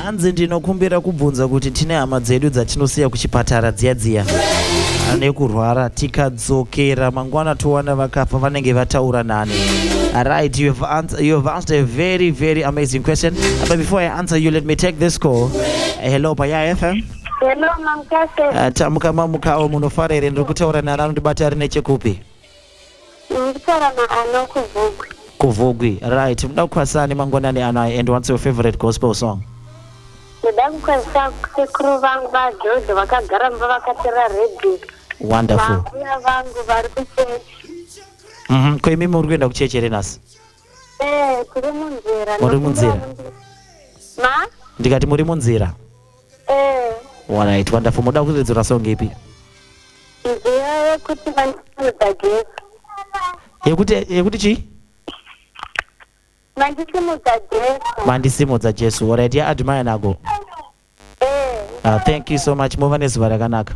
hanzi ndinokumbira kubvunza kuti tine hama dzedu dzatinosiya kuchipatara dziya nekurwara tikadzokera mangwana towana vakafa vanenge vataura nani. Alright, you have answered a very, very amazing question. But before I answer you, let me take this call. Hello, Paya FM. Hello, Mamkase. Tamuka mamukawo munofarere ndokutaura nani anondibata ari nechekupi? Ndikutaura naano kuvugwi. Kuvugwi. Right, muda kukwasani mangwanani anaya, and what's your favorite gospel song? Ndida kukwasa sekuru vangu vaJojo vakagara mba vakatera radio. Wonderful. Vakuya vangu vari kuchechi. Ko imi muri kuenda kuchechi here nhasi? Tiri munzira. Muri munzira? Ma? Ndikati muri munzira? Alright, wonderful. Muda kuridzora song ipi? Ndiyo yekuti vandisimudza Jesu. Yekuti chi? Vandisimudza Jesu. Vandisimudza Jesu. Alright, ya admire nako. Thank you so much. Muva nezuva rakanaka.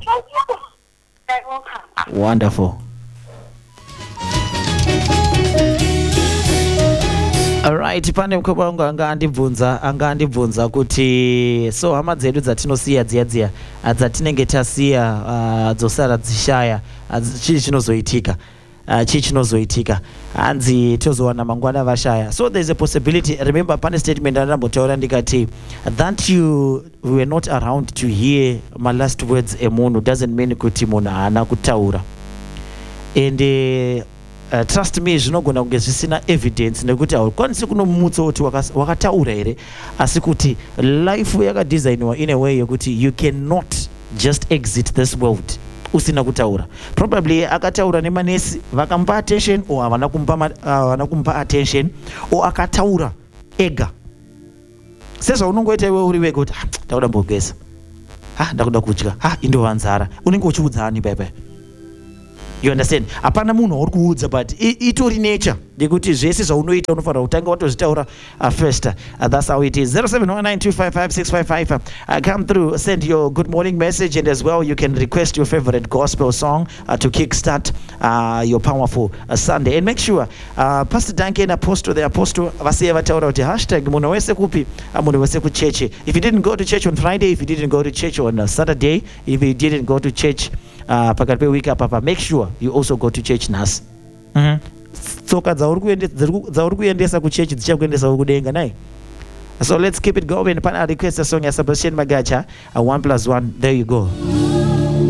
Wonderful. Alright, pane mukoma wangu anga andibvunza kuti so hama dzedu dzatinosiya dziya dzatinenge tasiya dzosara dzishaya chii chinozoitika hanzi tozowana mangwana vashaya. So there's a possibility. Remember pane statement andambotaura ndikati that you were not around to hear my last words emunhu doesn't mean kuti munhu haana kutaura. And trust me, zvinogona kunge zvisina evidence nekuti haukwanisi kunomutsa kuti wakataura here, asi kuti life yakadesignwa in a way yekuti you cannot just exit this world usina kutaura. Probably akataura nemanesi vakamupa attention or havana kumpa attention or akataura ega. Sezvaunongoita iwe uri wega kuti ndakuda mbogeza, ndakuda kudya, indova nzara, unenge uchiudza ani bye. You understand? Hapana munhu uri kuudza, but itori nature ndekuti zvese zvaunoita unofanira kutanga watozvitaura first. That's how it is. 0719255655. Come through, send your good morning message, and as well you can request your favorite gospel song to kickstart your powerful Sunday. And make sure Pastor Duncan, the apostle vasiya vataura kuti #munhu wese kupi, munhu wese kuchechi. If you didn't go to church on Friday, if you didn't go to church on Saturday, if you didn't go to church pakati pewiki apa, make sure you also go to church nas. Tsoka dzauri kuendesa kuchechi dzichakuendesa kudenga nai. So let's keep it going. Pana request a song ya Sebastian Magacha, 1+1. There you go.